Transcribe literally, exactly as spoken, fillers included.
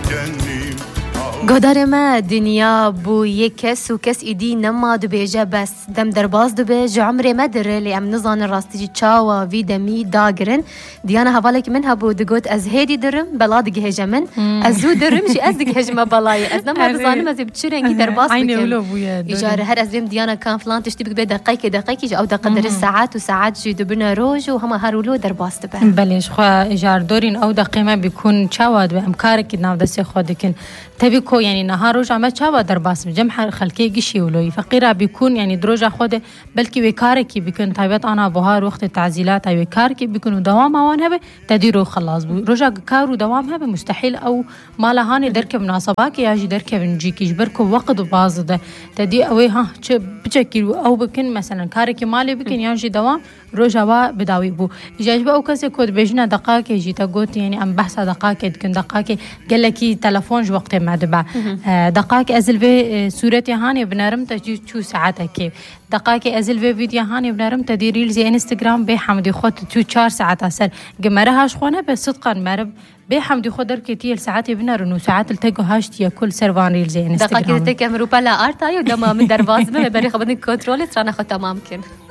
قدر ما دنيا بو يكس وكس إيدي نما دبيجة بس دم درباز دبيج عمري ما در اللي أم نظان الراستيجي تشاوا في دمي داقرن ديانا هفالك منها بو دقوت أز هيدي درم بلا دق هجمن أزو درم شي أز دق هجمة بلاي أز نما بزانم أز بتشرنجي درباز بكم إجارة هر أز بيم ديانا كان فلان تشتي بك دقيقة دقيقة أو دقدر الساعات وساعات جي دبنا روج وهما هارولو درباز دبه بلش خوا إجار دورين أو دقيقة بيكون تشاواد بأمكارك ناو دسي خودكن تبي كو يعني نهار روز عم تشاوا درباس بجمع خلكي قشي ولوي فقيرة بيكون يعني دروجة خوده بلكي وكاركي بيكون طيبات أنا بهار وقت التعزيلات أي وكاركي بيكونوا دوام أوان هبه تديروا خلاص روجا كارو دوام هبه مستحيل أو ما لهاني درك مناسبات ياجي درك بنجيك يجبركوا وقت وباز ده تدي أوي ها شو بتشكي أو بكن مثلا كاركي مالي بكن ياجي دوام روجا وا بداوي بو يجاج بقى وكذا كود بيجنا دقائق يجي تقول يعني أم بحث دقائق كن دقائق قال لك تلفون وقت ما دبع دقائق أزل في صورة هاني بنرم تجي شو ساعتك كيف دقائق أزل في فيديو هاني بنرم تدي ريلز انستغرام بحمد خود شو شار ساعات أسر جمرهاش خونه بس صدقا مرب بحمد خودر كتير ساعات بنرن وساعات التجو هاشتي كل سيرفان ريلز انستغرام دقائق تكمل روبلا أرتايو دما من درباز به بري خبرني كنترول ترى ناخد تمام كن